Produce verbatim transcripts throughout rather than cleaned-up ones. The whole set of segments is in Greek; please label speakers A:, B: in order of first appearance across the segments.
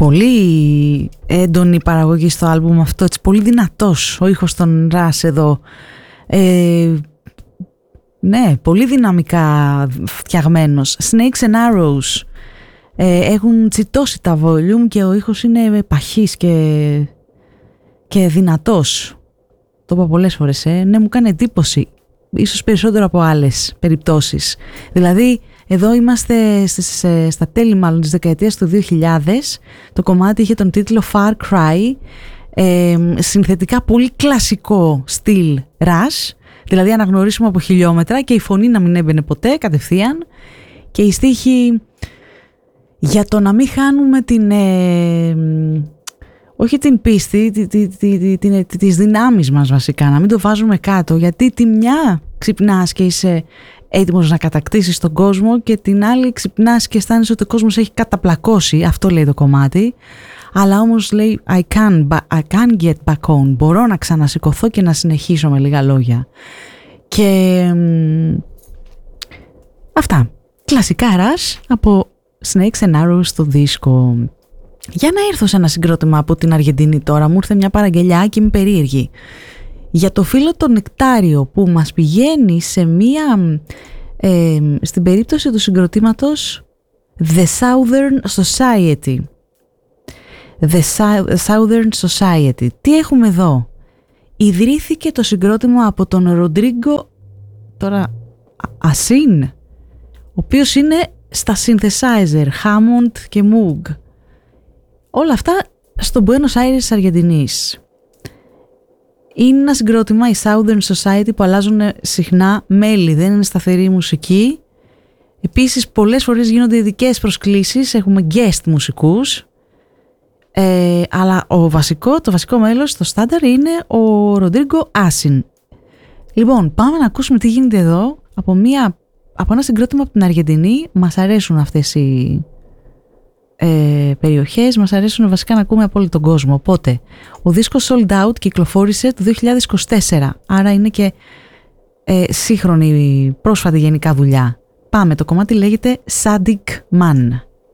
A: Πολύ έντονη παραγωγή στο άλμπουμ αυτό, έτσι, πολύ δυνατός ο ήχος των Rush εδώ. Ε, ναι, πολύ δυναμικά φτιαγμένος. Snakes and Arrows. Ε, έχουν τσιτώσει τα volume και ο ήχος είναι παχύς και, και δυνατός. Το είπα πολλές φορές, ε. Ναι, μου κάνει εντύπωση. Ίσως περισσότερο από άλλες περιπτώσεις. Δηλαδή, εδώ είμαστε στις, στα τέλη μάλλον της δεκαετίας του δύο χιλιάδες. Το κομμάτι είχε τον τίτλο Far Cry. Ε, συνθετικά πολύ κλασικό στυλ Rush. Δηλαδή αναγνωρίσουμε από χιλιόμετρα και η φωνή να μην έμπαινε ποτέ κατευθείαν. Και η στίχη για το να μην χάνουμε την... Ε, όχι την πίστη, τη, τη, τη, τη, τη, τις δυνάμεις μας βασικά, να μην το βάζουμε κάτω, γιατί τη μια ξυπνάς και είσαι έτοιμος να κατακτήσεις τον κόσμο και την άλλη ξυπνάς και αισθάνεσαι ότι ο κόσμος έχει καταπλακώσει, αυτό λέει το κομμάτι, αλλά όμως λέει I can, I can get back on, μπορώ να ξανασηκωθώ και να συνεχίσω, με λίγα λόγια. Και μ, αυτά, κλασικά Rush από Snakes and Arrows στο δίσκο. Για να έρθω σε ένα συγκρότημα από την Αργεντινή τώρα, μου ήρθε μια παραγγελιά και είμαι περίεργη. Για το φίλο το Νεκτάριο που μας πηγαίνει σε μια, ε, στην περίπτωση του συγκροτήματος The Southern Society. The Southern Society. Τι έχουμε εδώ? Ιδρύθηκε το συγκρότημα από τον Ροντρίγκο, τώρα Ασίν, ο οποίος είναι στα synthesizer, Hammond και Moog. Όλα αυτά στο Buenos Aires της Αργεντινής. Είναι ένα συγκρότημα, η Southern Society, που αλλάζουν συχνά μέλη, δεν είναι σταθερή μουσική. Επίσης πολλές φορές γίνονται ειδικές προσκλήσεις, έχουμε guest μουσικούς. Ε, αλλά ο βασικό, το βασικό μέλος στο στάνταρ είναι ο Ροντρίγκο Άσιν. Λοιπόν, πάμε να ακούσουμε τι γίνεται εδώ από, μια, από ένα συγκρότημα από την Αργεντινή. Μας αρέσουν αυτές οι ε, περιοχές, μας αρέσουν βασικά να ακούμε από όλο τον κόσμο. Οπότε, ο δίσκος Sold Out κυκλοφόρησε το δύο χιλιάδες είκοσι τέσσερα, άρα είναι και ε, σύγχρονη, πρόσφατη γενικά δουλειά. Πάμε, το κομμάτι λέγεται Sadik Man.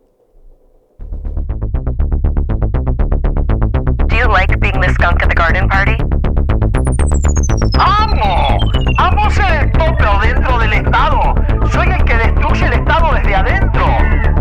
B: Do you like being the skunk at the garden party?
C: ¡Amo! ¡Amo ser el top dentro del Estado! ¡Soy el que destruye el Estado desde adentro!